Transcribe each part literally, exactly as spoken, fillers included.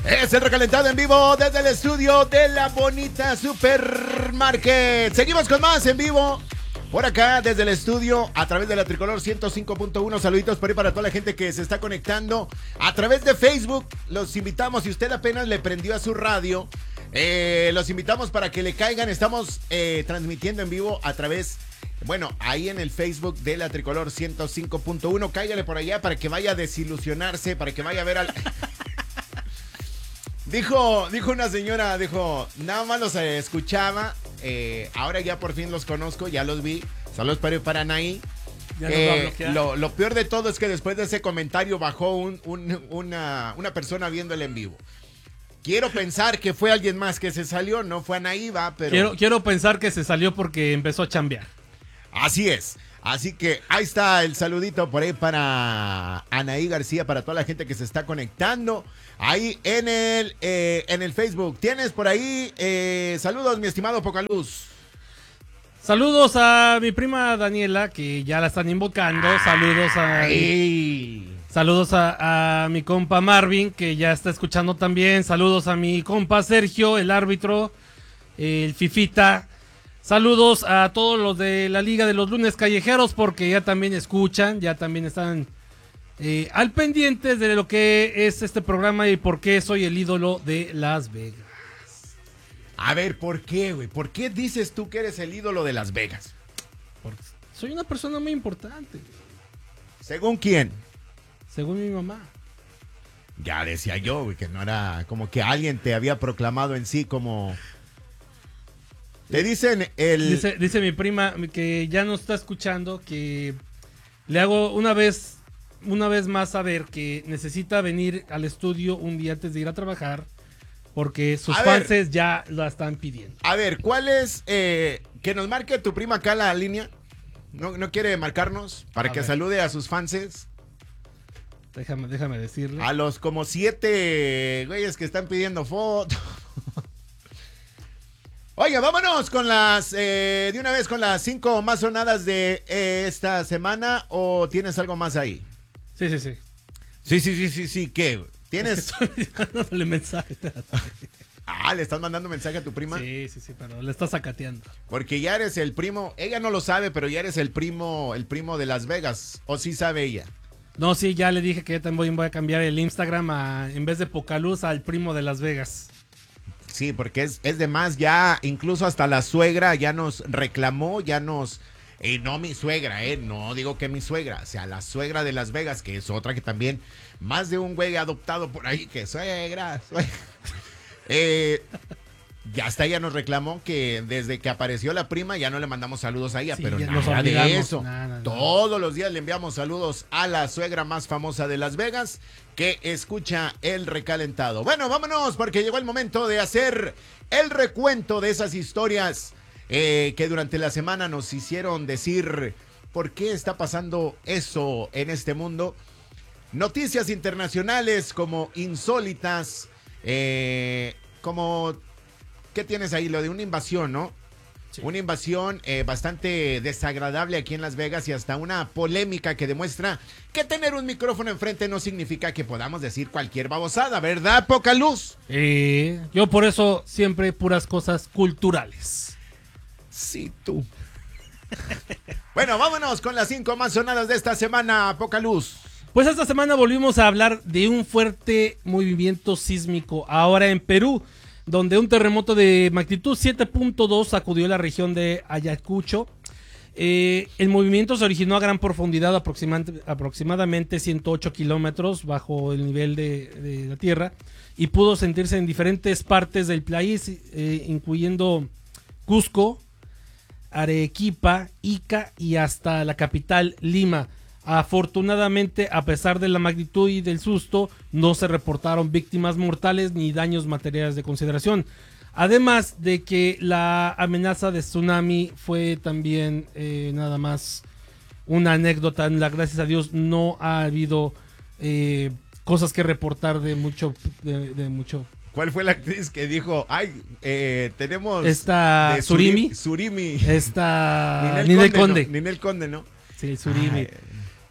Es el recalentado en vivo desde el estudio de la bonita Supermarket. Seguimos con más en vivo por acá desde el estudio a través de la Tricolor ciento cinco punto uno. Saluditos por ahí para toda la gente que se está conectando a través de Facebook. Los invitamos, si usted apenas le prendió a su radio, eh, los invitamos para que le caigan. Estamos eh, transmitiendo en vivo a través, bueno, ahí en el Facebook de la Tricolor ciento cinco punto uno. Cáigale por allá para que vaya a desilusionarse, para que vaya a ver al... Dijo, dijo una señora, dijo, nada más los eh, escuchaba, eh, ahora ya por fin los conozco, ya los vi, saludos para, para Anaí. Ya nos va a Eh, bloquear. lo, lo peor de todo es que después de ese comentario bajó un, un- una, una persona viendo el en vivo. Quiero pensar que fue alguien más que se salió, no fue Anaí, va, pero... Quiero, quiero pensar que se salió porque empezó a chambear. Así es. Así que ahí está el saludito por ahí para Anaí García, para toda la gente que se está conectando ahí en el, eh, en el Facebook. Tienes por ahí, eh, saludos mi estimado Pocaluz. Saludos a mi prima Daniela, que ya la están invocando. Saludos a, Ay. saludos a, a mi compa Marvin, que ya está escuchando también. Saludos a mi compa Sergio, el árbitro, el Fifita. Saludos a todos los de la Liga de los Lunes Callejeros, porque ya también escuchan, ya también están eh, al pendiente de lo que es este programa y por qué soy el ídolo de Las Vegas. A ver, ¿por qué, güey? ¿Por qué dices tú que eres el ídolo de Las Vegas? Porque soy una persona muy importante, ¿Según quién? según mi mamá. Ya decía yo, güey, que no era como que alguien te había proclamado en sí como... Te dicen el... Dice, dice mi prima que ya no está escuchando, que le hago una vez, una vez más saber que necesita venir al estudio un día antes de ir a trabajar, porque sus A ver. fans ya la están pidiendo. A ver, ¿cuál es? Eh, que nos marque tu prima acá la línea. ¿No, no quiere marcarnos? Para A que ver. salude a sus fanses. Déjame, déjame decirle. A los como siete güeyes que están pidiendo fotos. Oiga, vámonos con las, eh, de una vez con las cinco más sonadas de eh, esta semana. ¿O tienes algo más ahí? Sí, sí, sí. Sí, sí, sí, sí, sí. ¿Qué? ¿Tienes? Estoy dándole mensaje. Ah, le estás mandando mensaje a tu prima. Sí, sí, sí, pero le está sacateando. Porque ya eres el primo. Ella no lo sabe, pero ya eres el primo, el primo de Las Vegas. ¿O sí sabe ella? No, sí, ya le dije que yo también voy a cambiar el Instagram a, en vez de Pocaluz, al primo de Las Vegas. Sí, porque es, es de más, ya incluso hasta la suegra ya nos reclamó, ya nos... Y no mi suegra, eh, no digo que mi suegra, o sea, la suegra de Las Vegas, que es otra que también, más de un güey adoptado por ahí, que suegra, suegra. Eh, ya hasta ella nos reclamó que desde que apareció la prima ya no le mandamos saludos a ella, Sí, pero ya nos nada de olvidamos. eso. No, no, no. Todos los días le enviamos saludos a la suegra más famosa de Las Vegas que escucha el recalentado. Bueno, vámonos porque llegó el momento de hacer el recuento de esas historias eh, que durante la semana nos hicieron decir por qué está pasando eso en este mundo. Noticias internacionales como insólitas, eh, como, ¿qué tienes ahí? Lo de una invasión, ¿no? Sí. Una invasión eh, bastante desagradable aquí en Las Vegas y hasta una polémica que demuestra que tener un micrófono enfrente no significa que podamos decir cualquier babosada, ¿verdad, Pocaluz? Eh, yo por eso siempre puras cosas culturales. Sí, tú. Bueno, vámonos con las cinco más sonadas de esta semana, Pocaluz. Pues esta semana volvimos a hablar de un fuerte movimiento sísmico ahora en Perú, donde un terremoto de magnitud siete punto dos sacudió la región de Ayacucho. Eh, el movimiento se originó a gran profundidad, aproxima- aproximadamente ciento ocho kilómetros bajo el nivel de, de la tierra, y pudo sentirse en diferentes partes del país, eh, incluyendo Cusco, Arequipa, Ica y hasta la capital Lima. Afortunadamente, a pesar de la magnitud y del susto, no se reportaron víctimas mortales ni daños materiales de consideración. Además de que la amenaza de tsunami fue también eh, nada más una anécdota. La, gracias a Dios no ha habido eh, cosas que reportar de mucho, de, de mucho. ¿Cuál fue la actriz que dijo, ay, eh, tenemos... Esta de Surimi. Surimi. Esta Ninel Ninel Conde, Conde. ¿no? Ninel Conde, ¿no? Sí, Surimi. Ay.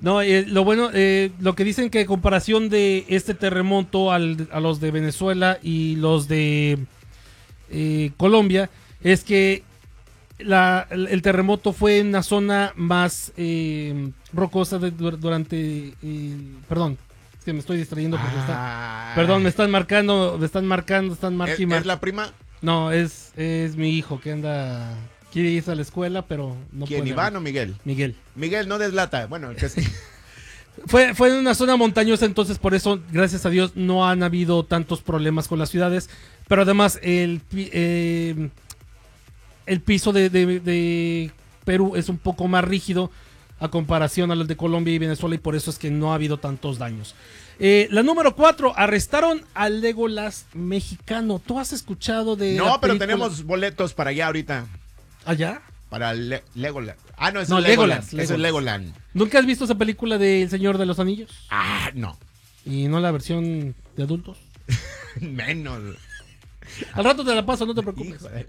No, eh, lo bueno, eh, lo que dicen que en comparación de este terremoto al, a los de Venezuela y los de eh, Colombia, es que la, el terremoto fue en una zona más eh, rocosa de, durante, eh, perdón, es que me estoy distrayendo porque ah. está, perdón, me están marcando, me están marcando, están marcando. ¿Es, ¿Es la prima? No, es, es mi hijo que anda, quiere irse a la escuela, pero no ¿Quién, puede. Iván o Miguel? Miguel. Miguel, no deslata. Bueno, el que sí. Fue, fue en una zona montañosa, entonces por eso, gracias a Dios, no han habido tantos problemas con las ciudades. Pero además, el, eh, el piso de, de, de Perú es un poco más rígido a comparación a los de Colombia y Venezuela, y por eso es que no ha habido tantos daños. Eh, la número cuatro, arrestaron al Legolas mexicano. ¿Tú has escuchado de No, la pero película? tenemos boletos para allá ahorita. ¿Allá? Para Le Legoland. Ah, no, es No, el Legoland. Legolas, Es el Legoland. ¿Nunca has visto esa película de El Señor de los Anillos? Ah, no. ¿Y no la versión de adultos? Menos. Al rato te la paso, no te preocupes. Híjole.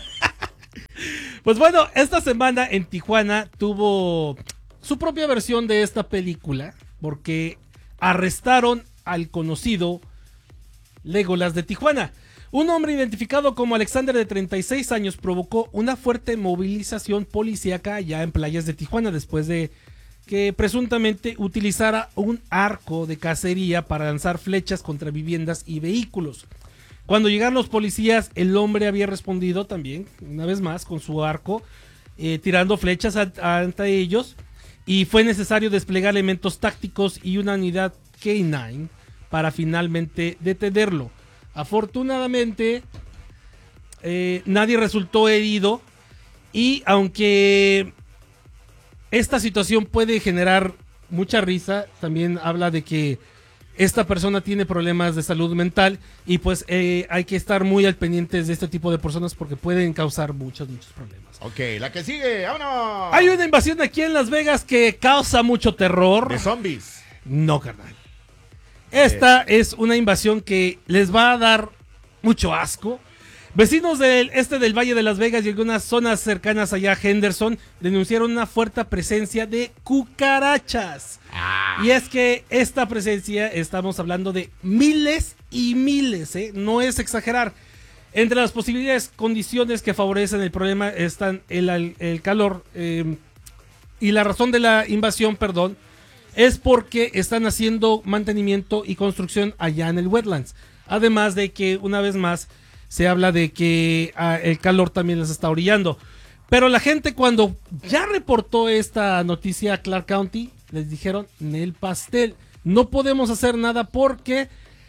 Pues bueno, esta semana en Tijuana tuvo su propia versión de esta película, porque arrestaron al conocido Legolas de Tijuana. Un hombre identificado como Alexander, de treinta y seis años, provocó una fuerte movilización policíaca allá en playas de Tijuana después de que presuntamente utilizara un arco de cacería para lanzar flechas contra viviendas y vehículos. Cuando llegaron los policías, el hombre había respondido también, una vez más, con su arco, eh, tirando flechas ante ellos, y fue necesario desplegar elementos tácticos y una unidad K nueve para finalmente detenerlo. Afortunadamente, eh, nadie resultó herido, y aunque esta situación puede generar mucha risa, también habla de que esta persona tiene problemas de salud mental, y pues eh, hay que estar muy al pendiente de este tipo de personas porque pueden causar muchos, muchos problemas. Ok, la que sigue, vámonos. Hay una invasión aquí en Las Vegas que causa mucho terror. De zombies. No, carnal. Esta eh. es una invasión que les va a dar mucho asco. Vecinos del este del Valle de Las Vegas y algunas zonas cercanas allá a Henderson denunciaron una fuerte presencia de cucarachas. Ah. Y es que esta presencia, estamos hablando de miles y miles, ¿eh? No es exagerar. Entre las posibles condiciones que favorecen el problema están el, el, el calor eh, y la razón de la invasión, perdón, es porque están haciendo mantenimiento y construcción allá en el wetlands. Además de que, una vez más, se habla de que ah, el calor también les está orillando. Pero la gente, cuando ya reportó esta noticia a Clark County, les dijeron, Nel pastel, no podemos hacer nada porque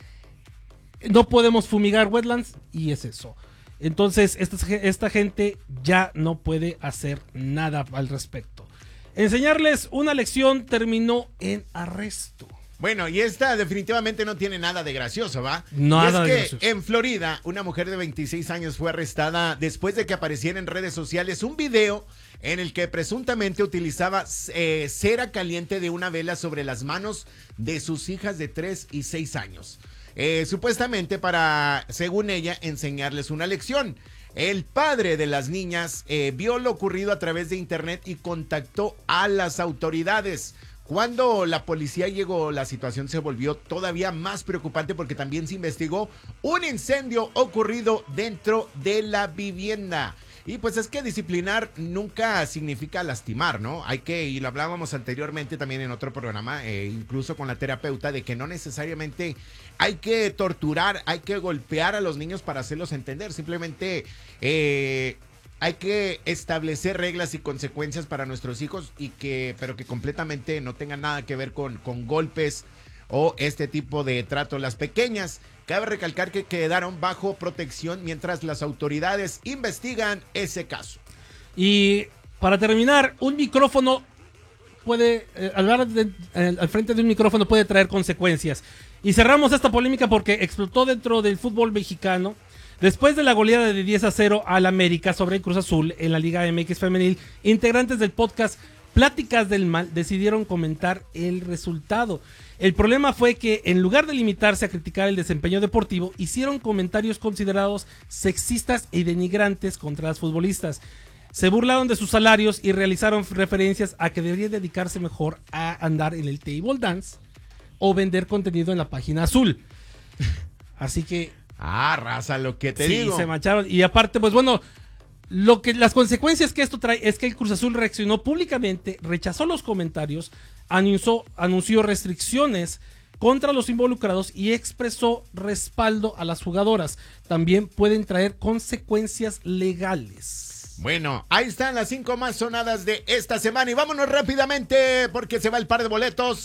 no podemos fumigar wetlands, y es eso. Entonces, esta, esta gente ya no puede hacer nada al respecto. Enseñarles una lección terminó en arresto. Bueno, y esta definitivamente no tiene nada de gracioso, ¿va? Nada y es de que gracioso. En Florida, una mujer de veintiséis años fue arrestada después de que apareciera en redes sociales un video en el que presuntamente utilizaba eh, cera caliente de una vela sobre las manos de sus hijas de tres y seis años. Eh, supuestamente para, según ella, enseñarles una lección. El padre de las niñas eh, vio lo ocurrido a través de internet y contactó a las autoridades. Cuando la policía llegó, la situación se volvió todavía más preocupante porque también se investigó un incendio ocurrido dentro de la vivienda. Y pues es que disciplinar nunca significa lastimar, ¿no? Hay que, y lo hablábamos anteriormente también en otro programa, eh, incluso con la terapeuta, de que no necesariamente hay que torturar, hay que golpear a los niños para hacerlos entender. Simplemente eh, hay que establecer reglas y consecuencias para nuestros hijos, y que, pero que completamente no tengan nada que ver con, con golpes o este tipo de trato. Las pequeñas, cabe recalcar que quedaron bajo protección mientras las autoridades investigan ese caso. Y para terminar, un micrófono puede, eh, hablar de, eh, al frente de un micrófono puede traer consecuencias. Y cerramos esta polémica porque explotó dentro del fútbol mexicano. Después de la goleada de diez a cero al América sobre el Cruz Azul en la Liga M X Femenil, integrantes del podcast Pláticas del Mal decidieron comentar el resultado. El problema fue que, en lugar de limitarse a criticar el desempeño deportivo, hicieron comentarios considerados sexistas y denigrantes contra las futbolistas. se burlaron de sus salarios y realizaron referencias a que debería dedicarse mejor a andar en el table dance o vender contenido en la página azul. Así que... Ah, raza, lo que te sí, digo. se mancharon. Y aparte, pues bueno, lo que, las consecuencias que esto trae es que el Cruz Azul reaccionó públicamente, rechazó los comentarios, anunció, anunció restricciones contra los involucrados y expresó respaldo a las jugadoras. También pueden traer consecuencias legales. Bueno, ahí están las cinco más sonadas de esta semana y vámonos rápidamente porque se va el par de boletos.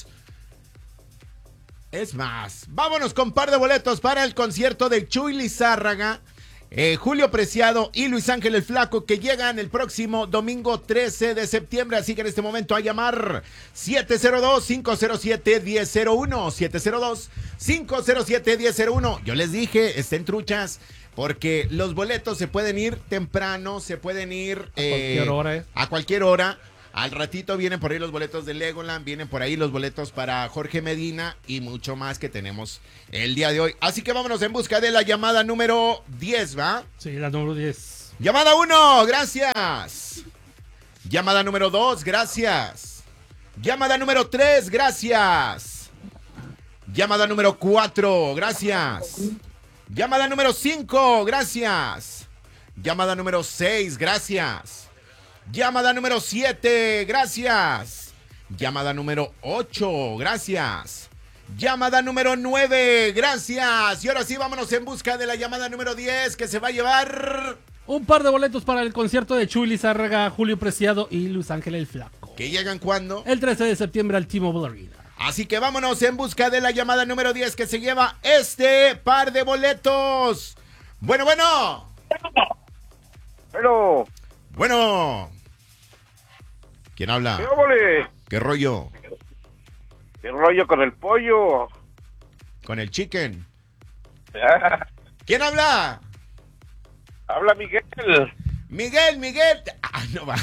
Es más, vámonos con par de boletos para el concierto de Chuy Lizárraga, eh, Julio Preciado y Luis Ángel el Flaco, que llegan el próximo domingo trece de septiembre. Así que en este momento a llamar siete cero dos, cinco cero siete, uno cero cero uno, siete cero dos, cinco cero siete, uno cero cero uno. Yo les dije, estén truchas, porque los boletos se pueden ir temprano, se pueden ir a cualquier eh, hora. Eh. A cualquier hora. Al ratito vienen por ahí los boletos de Legoland, vienen por ahí los boletos para Jorge Medina y mucho más que tenemos el día de hoy. Así que vámonos en busca de la llamada número diez, ¿va? Sí, la número diez. Llamada uno, gracias. Llamada número dos, gracias. Llamada número tres, gracias. Llamada número cuatro, gracias. Llamada número cinco, gracias. Llamada número seis, gracias. Llamada número siete, gracias. Llamada número ocho, gracias. Llamada número nueve, gracias. Y ahora sí, vámonos en busca de la llamada número diez, que se va a llevar... un par de boletos para el concierto de Chuy Lizárraga, Julio Preciado y Luis Ángel el Flaco. ¿Que llegan cuándo? El trece de septiembre al T-Mobile Arena. Así que vámonos en busca de la llamada número diez, que se lleva este par de boletos. Bueno, bueno. Bueno. Bueno. ¿Quién habla? ¿Qué óvole? ¿Qué rollo? ¿Qué rollo con el pollo? Con el chicken. ¿Quién habla? Habla Miguel. Miguel, Miguel. Ah, no va.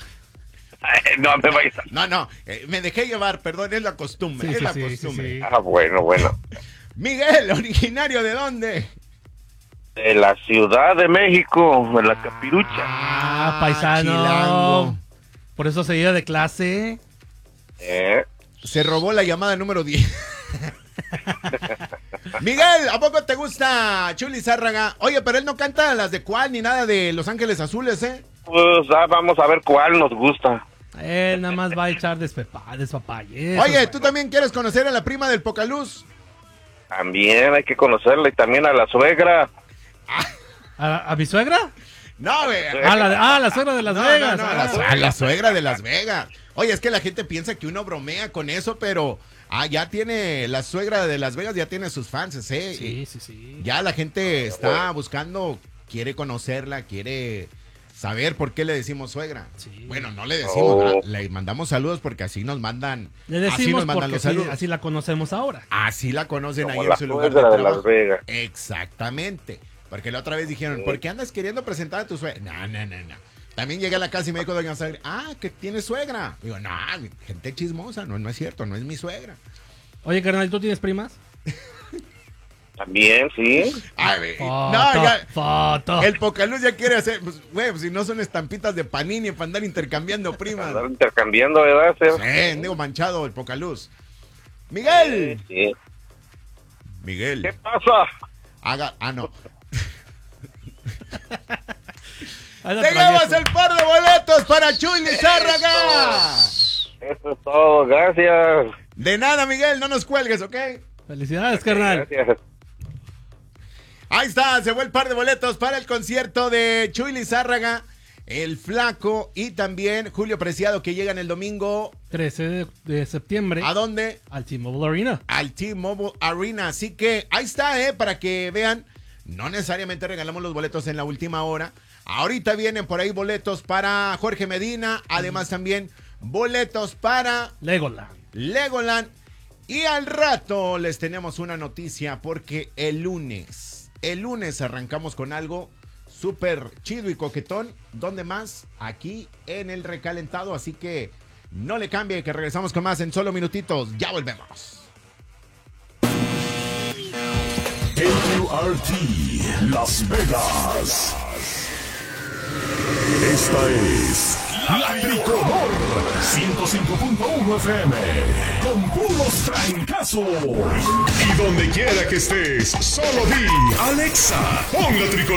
No me vayas a... No, no, eh, me dejé llevar, perdón, es la costumbre, Sí, es sí, la sí, costumbre. sí, sí. Ah, bueno, bueno. Miguel, originario de dónde? De la Ciudad de México, de la Capirucha. Ah, paisano. chilango. Por eso se iba de clase. ¿Eh? Se robó la llamada número diez. Miguel, ¿a poco te gusta Chuy Lizárraga? Oye, pero él no canta las de cuál ni nada de Los Ángeles Azules, ¿eh? Pues ah, vamos a ver cuál nos gusta. Él nada más va a echar despepa, despapalle. Oye, ¿tú también quieres conocer a la prima del Pocaluz? También hay que conocerla y también a la suegra. ¿A, a mi suegra? No, güey. Ah, la, ah, la suegra de Las No, Vegas. no, no, ah. la, su- a la suegra de Las Vegas. Oye, es que la gente piensa que uno bromea con eso, pero ah, ya tiene, la suegra de Las Vegas ya tiene sus fans, ¿eh? Sí, sí, sí. Ya la gente está buscando, quiere conocerla, quiere saber por qué le decimos suegra. Sí. Bueno, no le decimos, Oh. ¿verdad? Le mandamos saludos porque así nos mandan, Le así decimos nos mandan porque los sí, saludos. así la conocemos ahora. Así la conocen Como ahí la en su lugar de suegra de Las trabajo. Vegas. Exactamente. Porque la otra vez dijeron, Sí. ¿por qué andas queriendo presentar a tu suegra? No, no, no, no. También llegué a la casa y me dijo doña Sandra, ah, que tiene suegra. Digo, no, gente chismosa, no, no es cierto, no es mi suegra. Oye, carnal, ¿tú tienes primas? También, sí. Ay, ve, Foto, no, ya, foto. el Pocaluz ya quiere hacer, pues, güey, pues, si no son estampitas de Panini para andar intercambiando primas. Andar intercambiando, ¿verdad? Ser? Sí, digo, manchado el Pocaluz. Miguel. Sí, sí. Miguel. ¿Qué pasa? Haga, ah, no. Anda Tenemos travieso. el par de boletos para Chuy Lizárraga. Eso es todo, gracias. De nada, Miguel, no nos cuelgues, ¿ok? Felicidades, carnal. Gracias. Ahí está, se fue el par de boletos para el concierto de Chuy Lizárraga, el Flaco y también Julio Preciado, que llegan el domingo. trece de, de septiembre ¿A dónde? al T-Mobile Arena. Al T-Mobile Arena. Así que ahí está, ¿eh? Para que vean, no necesariamente regalamos los boletos en la última hora. Ahorita vienen por ahí boletos para Jorge Medina, además también boletos para Legoland. Legoland. Y al rato les tenemos una noticia porque el lunes, el lunes arrancamos con algo súper chido y coquetón. ¿Dónde más? Aquí en el recalentado. Así que no le cambie, que regresamos con más en solo minutitos. Ya volvemos. K Q R T Las Vegas. Esta es La Tricolor ciento cinco punto uno F M con puros trancazos. Y donde quiera que estés, solo di Alexa, pon La Tricolor.